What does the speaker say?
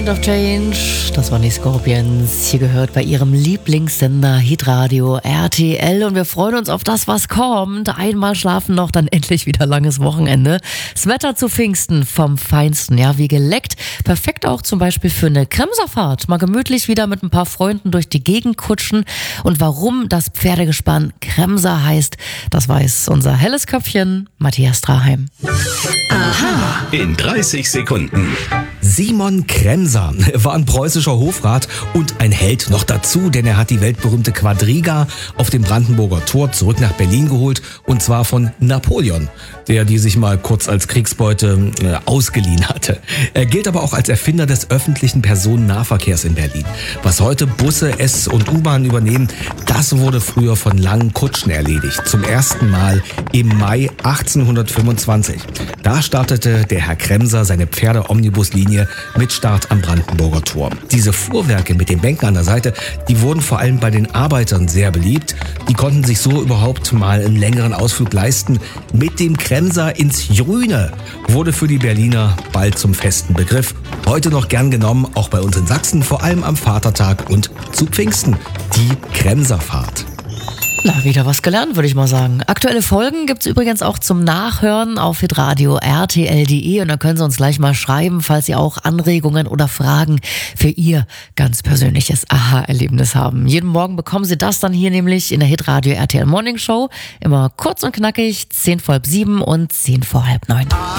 Wind of Change, das waren die Scorpions, hier gehört bei ihrem Lieblingssender Hitradio RTL und wir freuen uns auf das, was kommt. Einmal schlafen noch, dann endlich wieder langes Wochenende. Das Wetter zu Pfingsten vom Feinsten, ja, wie geleckt. Perfekt auch zum Beispiel für eine Kremserfahrt. Mal gemütlich wieder mit ein paar Freunden durch die Gegend kutschen. Und warum das Pferdegespann Kremser heißt, das weiß unser helles Köpfchen Matthias Straheim. Aha. In 30 Sekunden. Simon Kremser war ein preußischer Hofrat und ein Held noch dazu, denn er hat die weltberühmte Quadriga auf dem Brandenburger Tor zurück nach Berlin geholt und zwar von Napoleon, der die sich mal kurz als Kriegsbeute ausgeliehen hatte. Er gilt aber auch als Erfinder des öffentlichen Personennahverkehrs in Berlin. Was heute Busse, S- und U-Bahn übernehmen, das wurde früher von langen Kutschen erledigt. Zum ersten Mal im Mai 1825. Da startete der Herr Kremser seine Pferde-Omnibuslinie mit Start am Brandenburger Tor. Diese Fuhrwerke mit den Bänken an der Seite, die wurden vor allem bei den Arbeitern sehr beliebt. Die konnten sich so überhaupt mal einen längeren Ausflug leisten. Mit dem Kremser ins Grüne wurde für die Berliner bald zum festen Begriff. Heute noch gern genommen, auch bei uns in Sachsen, vor allem am Vatertag und zu Pfingsten, die Kremserfahrt. Na, wieder was gelernt, würde ich mal sagen. Aktuelle Folgen gibt's übrigens auch zum Nachhören auf hitradio rtl.de und da können Sie uns gleich mal schreiben, falls Sie auch Anregungen oder Fragen für Ihr ganz persönliches Aha-Erlebnis haben. Jeden Morgen bekommen Sie das dann hier nämlich in der Hitradio RTL Morning Show. Immer kurz und knackig, 6:50 und 6:10.